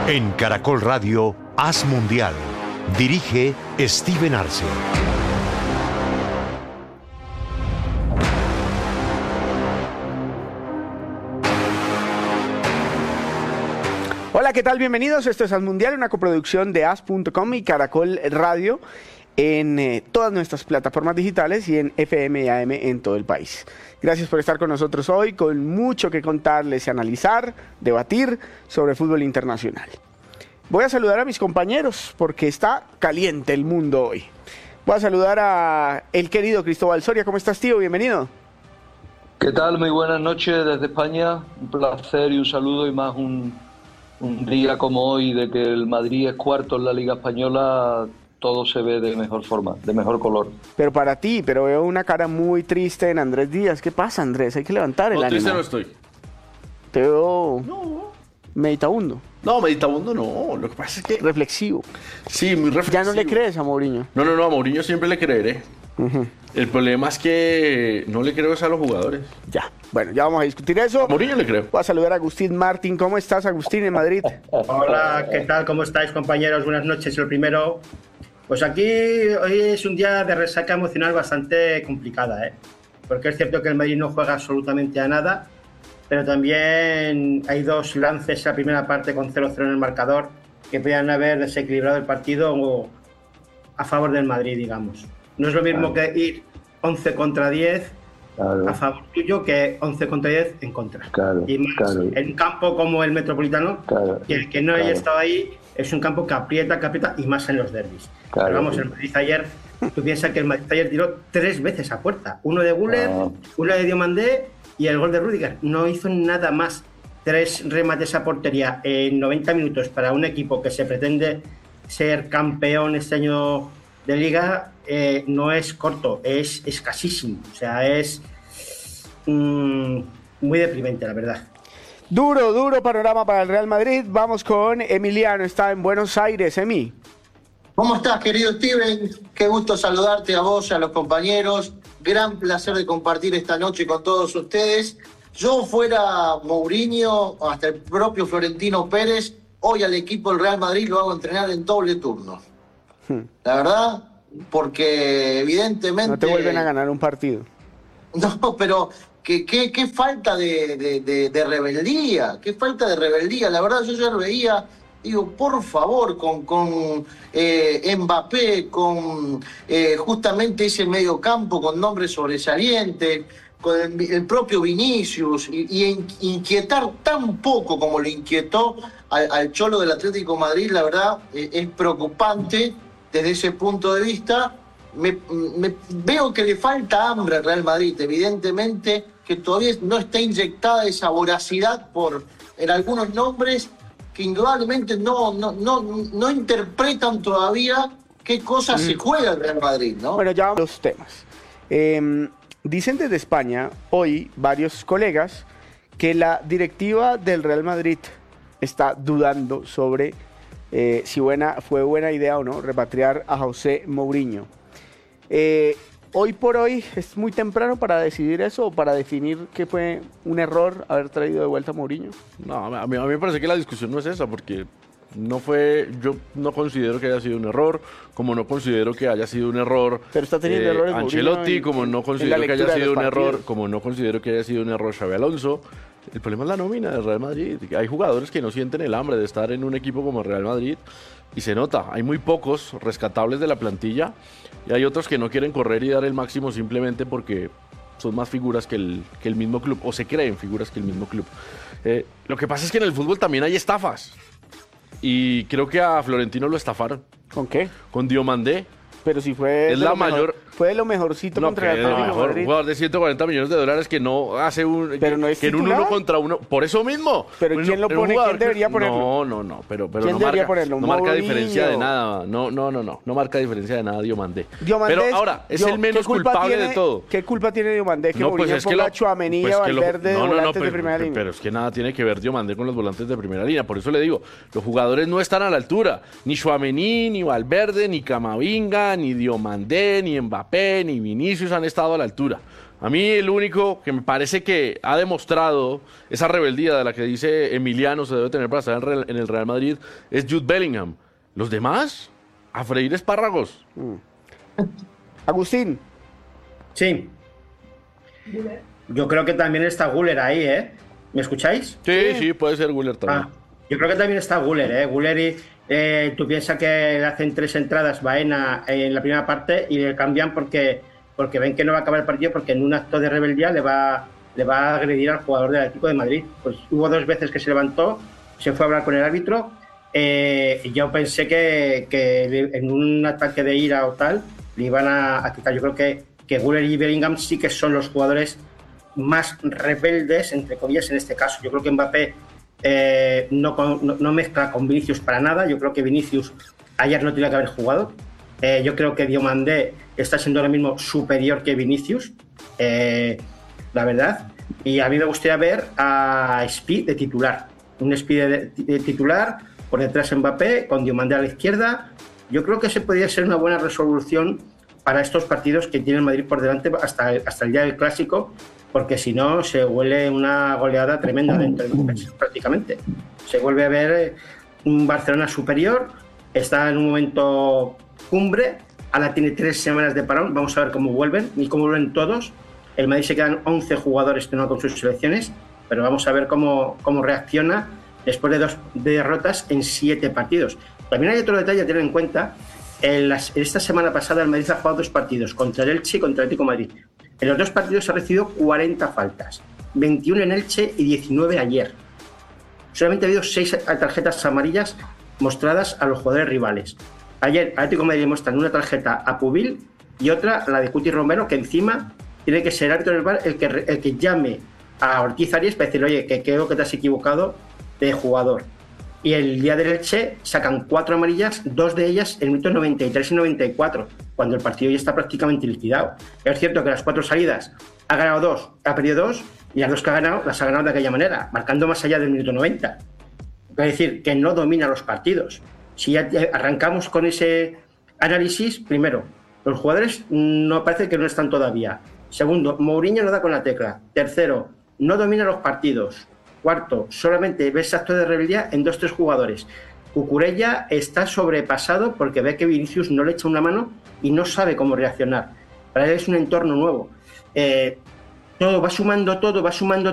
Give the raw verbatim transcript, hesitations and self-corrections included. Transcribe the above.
En Caracol Radio, Haz Mundial. Dirige Steven Arce. Hola, ¿qué tal? Bienvenidos. Esto es Haz Mundial, una coproducción de haz punto com y Caracol Radio en eh, todas nuestras plataformas digitales y en F M y A M en todo el país. Gracias por estar con nosotros hoy, con mucho que contarles y analizar, debatir sobre fútbol internacional. Voy a saludar a mis compañeros porque está caliente el mundo hoy. Voy a saludar a el querido Cristóbal Soria. ¿Cómo estás, tío? Bienvenido. ¿Qué tal? Muy buenas noches desde España. Un placer y un saludo, y más un, un día como hoy de que el Madrid es cuarto en la Liga Española. Todo se ve de mejor forma, de mejor color. Pero para ti, pero veo una cara muy triste en Andrés Díaz. ¿Qué pasa, Andrés? Hay que levantar el no, ánimo. Triste no estoy. Te veo No. meditabundo. No, meditabundo no. Lo que pasa es que... Reflexivo. Sí, muy reflexivo. ¿Ya no le crees a Mourinho? No, no, no, a Mourinho siempre le creeré. Uh-huh. El problema es que no le creo es a los jugadores. Ya, bueno, ya vamos a discutir eso. A Mourinho le creo. Voy a saludar a Agustín Martín. ¿Cómo estás, Agustín, en Madrid? Hola, ¿qué tal? ¿Cómo estáis, compañeros? Buenas noches. Lo primero, pues aquí hoy es un día de resaca emocional bastante complicada, ¿eh? Porque es cierto que el Madrid no juega absolutamente a nada, pero también hay dos lances en la primera parte con cero cero en el marcador que podían haber desequilibrado el partido o a favor del Madrid, digamos. No es lo mismo claro. que ir once contra diez claro. a favor tuyo que once contra diez en contra. Claro, y más claro. en un campo como el Metropolitano, claro, que el que no claro. haya estado ahí es un campo que aprieta, que aprieta, y más en los derbis. Claro, Pero vamos, sí. el Madrid ayer, tú piensas que el Madrid ayer tiró tres veces a puerta. Uno de Güler, ah. uno de Diomandé y el gol de Rüdiger. No hizo nada más. Tres remates a portería en noventa minutos para un equipo que se pretende ser campeón este año de Liga, eh, no es corto, es escasísimo. O sea, es mmm, muy deprimente, la verdad. Duro, duro panorama para el Real Madrid. Vamos con Emiliano, está en Buenos Aires. Emi. ¿Cómo estás, querido Steven? Qué gusto saludarte a vos y a los compañeros. Gran placer de compartir esta noche con todos ustedes. Yo fuera Mourinho, hasta el propio Florentino Pérez, hoy al equipo del Real Madrid lo hago entrenar en doble turno. Hmm. La verdad, porque evidentemente... No te vuelven a ganar un partido. No, pero qué que, que falta de, de, de, de rebeldía, qué falta de rebeldía. La verdad, yo ya lo veía, digo, por favor, con, con eh, Mbappé, con eh, justamente ese medio campo con nombres sobresalientes, con el, el propio Vinicius, y, y inquietar tan poco como lo inquietó al, al Cholo del Atlético de Madrid, la verdad, eh, es preocupante desde ese punto de vista. Me, me veo que le falta hambre al Real Madrid, evidentemente, que todavía no está inyectada esa voracidad por en algunos nombres que indudablemente no, no, no, no interpretan todavía qué cosas mm. se juega el Real Madrid, ¿no? Bueno, ya vamos a los temas. Eh, Dicen desde España, hoy, varios colegas, que la directiva del Real Madrid está dudando sobre eh, si buena, fue buena idea o no repatriar a José Mourinho. Eh, hoy por hoy es muy temprano para decidir eso o para definir que fue un error haber traído de vuelta a Mourinho. No, a mí, a mí me parece que la discusión no es esa, porque... No fue, yo no considero que haya sido un error, como no considero que haya sido un error Pero está teniendo eh, errores Ancelotti, en, como no considero que haya sido un partidos. error, como no considero que haya sido un error Xabi Alonso. El problema es la nómina del Real Madrid. Hay jugadores que no sienten el hambre de estar en un equipo como el Real Madrid y se nota. Hay muy pocos rescatables de la plantilla y hay otros que no quieren correr y dar el máximo simplemente porque son más figuras que el, que el mismo club, o se creen figuras que el mismo club. Eh, lo que pasa es que en el fútbol también hay estafas. Y creo que a Florentino lo estafaron. ¿Con qué? Con Diomandé. Pero si fue es la mayor... Mejor, fue de lo mejorcito no, contra el Atlético de Madrid. Un jugador de ciento cuarenta millones de dólares que no hace un... Pero no es que en un uno contra uno... Por eso mismo. ¿Pero pues quién no, lo pone? ¿Quién debería ponerlo? No, no, no. Pero, pero ¿Quién no debería marca, ponerlo? no marca Mourinho. diferencia de nada. No, no, no, no. No marca diferencia de nada Diomandé. Diomandé pero ahora, es el menos culpable tiene, de todo. ¿Qué culpa tiene Diomandé? Que no, Mourinho pues es ponga que lo, a Tchouaméni pues o que lo, Valverde no, no, de volantes no, pero, de primera pero, línea. pero es que nada tiene que ver Diomandé con los volantes de primera línea. Por eso le digo, los jugadores no están a la altura. Ni Tchouaméni, ni Valverde, ni Camavinga, ni Diomandé, ni Mbappé, ni Vinicius han estado a la altura. A mí el único que me parece que ha demostrado esa rebeldía de la que dice Emiliano se debe tener para estar en el Real Madrid es Jude Bellingham. Los demás, a freír espárragos. Mm. Agustín. Sí. Yo creo que también está Güler ahí, ¿eh? ¿Me escucháis? Sí, sí, puede ser Güler también. Ah, yo creo que también está Güler, ¿eh? Güler y... Eh, tú piensas que le hacen tres entradas Baena en la primera parte y le cambian porque, porque ven que no va a acabar el partido, porque en un acto de rebeldía le va, le va a agredir al jugador del Atlético de Madrid. Pues hubo dos veces que se levantó, se fue a hablar con el árbitro. Eh, y yo pensé que, que en un ataque de ira o tal le iban a, a quitar. Yo creo que, que Güler y Bellingham sí que son los jugadores más rebeldes, entre comillas, en este caso. Yo creo que Mbappé Eh, no, no, no mezcla con Vinicius para nada. Yo creo que Vinicius ayer no tenía que haber jugado. Eh, yo creo que Diomandé está siendo ahora mismo superior que Vinicius, eh, la verdad. Y a mí me gustaría ver a Speed de titular. Un Speed de, de titular, por detrás Mbappé, con Diomandé a la izquierda. Yo creo que ese podría ser una buena resolución para estos partidos que tiene el Madrid por delante hasta, hasta el día del Clásico, porque si no se huele una goleada tremenda dentro del defensa, prácticamente. Se vuelve a ver un Barcelona superior, está en un momento cumbre, ahora tiene tres semanas de parón, vamos a ver cómo vuelven y cómo vuelven todos. El Madrid se quedan once jugadores que no con sus selecciones, pero vamos a ver cómo, cómo reacciona después de dos derrotas en siete partidos. También hay otro detalle a tener en cuenta. En las, esta semana pasada el Madrid ha jugado dos partidos, contra el Elche y contra el Atlético de Madrid. En los dos partidos ha recibido cuarenta faltas, veintiuna en Elche y diecinueve ayer. Solamente ha habido seis tarjetas amarillas mostradas a los jugadores rivales. Ayer Atlético de Madrid le muestran una tarjeta a Pubil y otra, la de Cuti Romero, que encima tiene que ser el árbitro del V A R el que, el que llame a Ortiz Arias para decirle, oye, que creo que te has equivocado de jugador. Y el día del Elche sacan cuatro amarillas, dos de ellas en minutos noventa y tres y noventa y cuatro, cuando el partido ya está prácticamente liquidado. Es cierto que las cuatro salidas ha ganado dos, ha perdido dos, y las dos que ha ganado las ha ganado de aquella manera, marcando más allá del minuto noventa. Es decir, que no domina los partidos. Si ya arrancamos con ese análisis, primero, los jugadores no parece que no están todavía. Segundo, Mourinho no da con la tecla. Tercero, no domina los partidos. Cuarto, solamente ves acto de rebeldía en dos tres jugadores. Cucurella está sobrepasado porque ve que Vinicius no le echa una mano y no sabe cómo reaccionar. Para él es un entorno nuevo. Eh, todo va sumando, todo va sumando